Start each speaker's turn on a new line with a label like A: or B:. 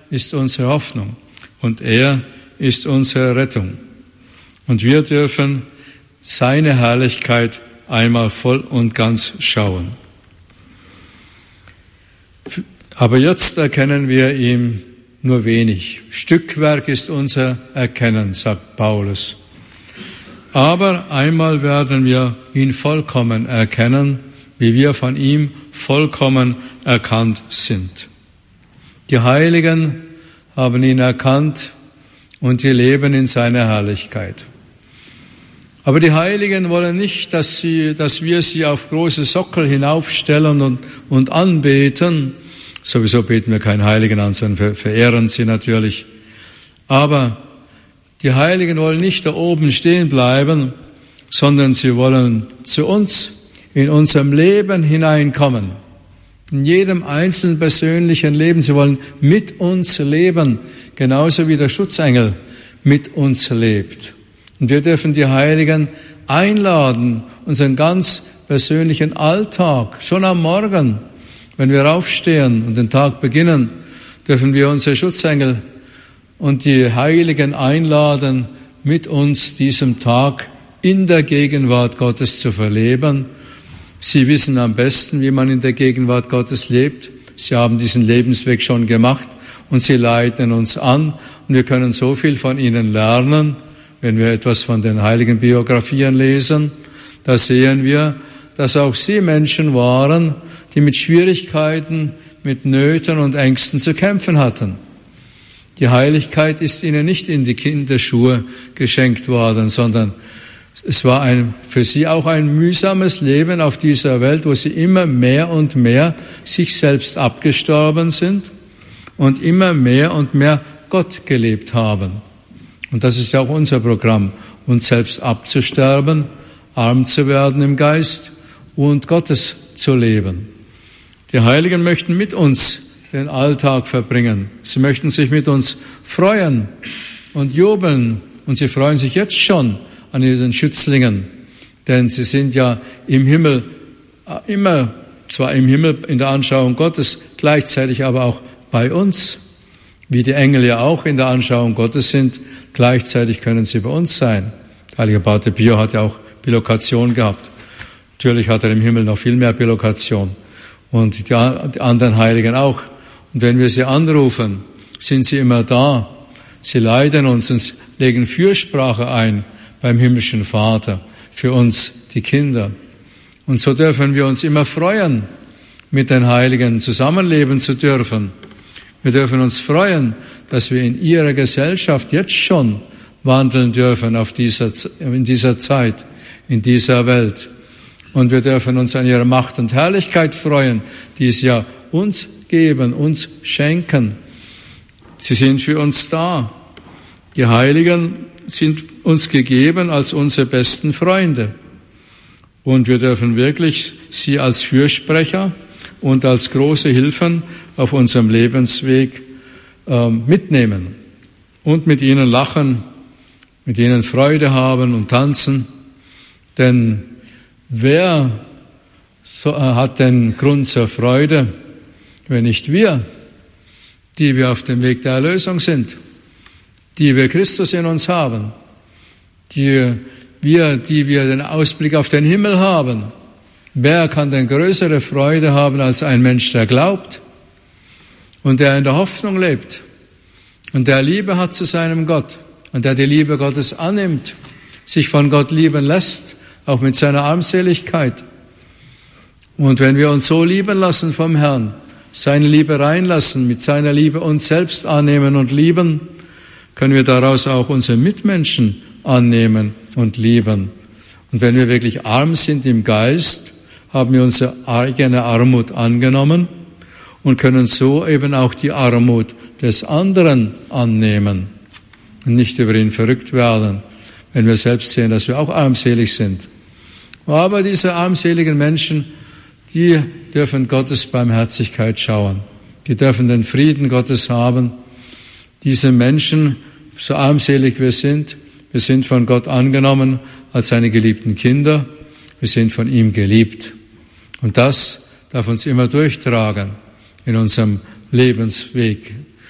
A: ist unsere Hoffnung und er ist unsere Rettung. Und wir dürfen seine Herrlichkeit einmal voll und ganz schauen. Aber jetzt erkennen wir ihn nur wenig. Stückwerk ist unser Erkennen, sagt Paulus. Aber einmal werden wir ihn vollkommen erkennen, wie wir von ihm vollkommen erkannt sind. Die Heiligen haben ihn erkannt und die leben in seiner Herrlichkeit. Aber die Heiligen wollen nicht, dass wir sie auf große Sockel hinaufstellen und anbeten. Sowieso beten wir keinen Heiligen an, sondern verehren sie natürlich. Aber die Heiligen wollen nicht da oben stehen bleiben, sondern sie wollen zu uns in unserem Leben hineinkommen. In jedem einzelnen persönlichen Leben. Sie wollen mit uns leben, genauso wie der Schutzengel mit uns lebt. Und wir dürfen die Heiligen einladen, unseren ganz persönlichen Alltag, schon am Morgen, wenn wir aufstehen und den Tag beginnen, dürfen wir unsere Schutzengel und die Heiligen einladen, mit uns diesem Tag in der Gegenwart Gottes zu verleben. Sie wissen am besten, wie man in der Gegenwart Gottes lebt. Sie haben diesen Lebensweg schon gemacht und sie leiten uns an. Und wir können so viel von ihnen lernen. Wenn wir etwas von den heiligen Biografien lesen, da sehen wir, dass auch sie Menschen waren, die mit Schwierigkeiten, mit Nöten und Ängsten zu kämpfen hatten. Die Heiligkeit ist ihnen nicht in die Kinderschuhe geschenkt worden, sondern es war für sie auch ein mühsames Leben auf dieser Welt, wo sie immer mehr und mehr sich selbst abgestorben sind und immer mehr und mehr Gott gelebt haben. Und das ist ja auch unser Programm, uns selbst abzusterben, arm zu werden im Geist und Gottes zu leben. Die Heiligen möchten mit uns den Alltag verbringen. Sie möchten sich mit uns freuen und jubeln. Und sie freuen sich jetzt schon an diesen Schützlingen. Denn sie sind ja im Himmel immer, zwar im Himmel in der Anschauung Gottes, gleichzeitig aber auch bei uns. Wie die Engel ja auch in der Anschauung Gottes sind, gleichzeitig können sie bei uns sein. Der heilige Pater Pio hat ja auch Bilokation gehabt. Natürlich hat er im Himmel noch viel mehr Bilokation. Und die anderen Heiligen auch. Und wenn wir sie anrufen, sind sie immer da. Sie leiten uns und legen Fürsprache ein beim himmlischen Vater für uns, die Kinder. Und so dürfen wir uns immer freuen, mit den Heiligen zusammenleben zu dürfen. Wir dürfen uns freuen, dass wir in ihrer Gesellschaft jetzt schon wandeln dürfen in dieser Zeit, in dieser Welt. Und wir dürfen uns an ihrer Macht und Herrlichkeit freuen, die sie ja uns geben, uns schenken. Sie sind für uns da. Die Heiligen sind uns gegeben als unsere besten Freunde. Und wir dürfen wirklich sie als Fürsprecher und als große Hilfen auf unserem Lebensweg mitnehmen und mit ihnen lachen, mit ihnen Freude haben und tanzen. Denn wer hat den Grund zur Freude, wenn nicht wir, die wir auf dem Weg der Erlösung sind, die wir Christus in uns haben, die wir den Ausblick auf den Himmel haben. Wer kann denn größere Freude haben als ein Mensch, der glaubt und der in der Hoffnung lebt und der Liebe hat zu seinem Gott und der die Liebe Gottes annimmt, sich von Gott lieben lässt, auch mit seiner Armseligkeit. Und wenn wir uns so lieben lassen vom Herrn, seine Liebe reinlassen, mit seiner Liebe uns selbst annehmen und lieben, können wir daraus auch unsere Mitmenschen annehmen und lieben. Und wenn wir wirklich arm sind im Geist, haben wir unsere eigene Armut angenommen und können so eben auch die Armut des anderen annehmen und nicht über ihn verrückt werden, wenn wir selbst sehen, dass wir auch armselig sind. Aber diese armseligen Menschen, die dürfen Gottes Barmherzigkeit schauen. Die dürfen den Frieden Gottes haben. Diese Menschen, so armselig wir sind von Gott angenommen als seine geliebten Kinder. Wir sind von ihm geliebt. Und das darf uns immer durchtragen in unserem Lebensweg